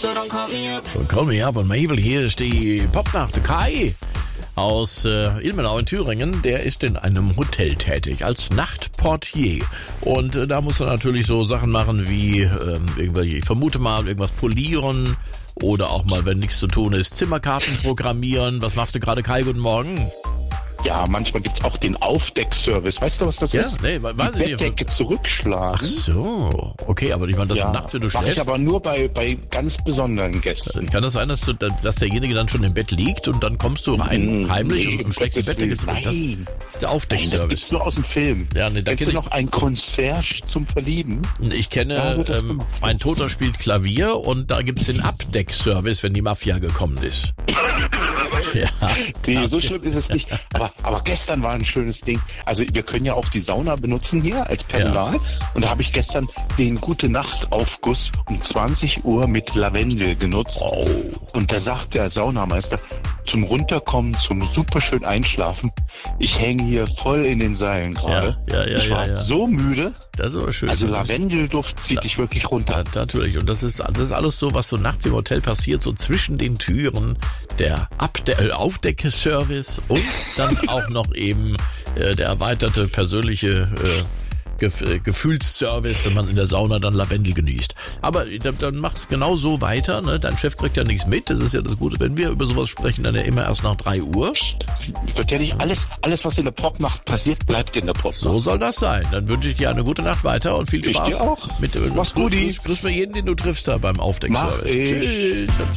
So, call me up und Mabel, hier ist die Popnacht. Kai aus Ilmenau in Thüringen, der ist in einem Hotel tätig als Nachtportier. Und da muss er natürlich so Sachen machen wie irgendwelche, ich vermute mal, irgendwas polieren oder auch mal, wenn nichts zu tun ist, Zimmerkarten programmieren. Was machst du gerade, Kai? Guten Morgen. Ja, manchmal gibt's auch den Aufdeckservice. Weißt du, was das ist? Nee, die Bettdecke zurückschlagen. Ach so, okay, aber ich meine, das nachts, wenn du schläfst. Mach ich aber nur bei ganz besonderen Gästen. Kann das sein, dass derjenige dann schon im Bett liegt und dann kommst du rein, heimlich und schlägst die Bettdecke zurück? Nein. Das ist der Aufdeckservice. Nein, das gibt's nur aus dem Film. Ja, nee, Kennst du noch ein Concierge zum Verlieben? Ich kenne, mein Toter spielt Klavier und da gibt's den Abdeckservice, wenn die Mafia gekommen ist. Ja. Nee, so schlimm ist es nicht. Aber gestern war ein schönes Ding. Also wir können ja auch die Sauna benutzen hier als Personal. Ja. Und da habe ich gestern den Gute-Nacht-Aufguss um 20 Uhr mit Lavendel genutzt. Oh. Und da sagt der Saunameister, zum Runterkommen, zum superschön Einschlafen, ich hänge hier voll in den Seilen gerade. Ich war so müde. Das ist aber schön. Also Lavendelduft zieht dich wirklich runter. Ja, natürlich. Und das ist alles so, was so nachts im Hotel passiert, so zwischen den Türen. Der Aufdeckservice und dann auch noch eben der erweiterte persönliche Gefühlsservice, wenn man in der Sauna dann Lavendel genießt. Aber dann macht's genau so weiter, ne? Dein Chef kriegt ja nichts mit, das ist ja das Gute. Wenn wir über sowas sprechen, dann ja immer erst nach 3 Uhr. Wird ja nicht alles, was in der Popnacht passiert, bleibt in der Popnacht. So soll das sein. Dann wünsche ich dir eine gute Nacht weiter und viel Spaß. Ich dir auch. Mach's gut. Grüß mir jeden, den du triffst da beim Aufdeckservice. Tschüss.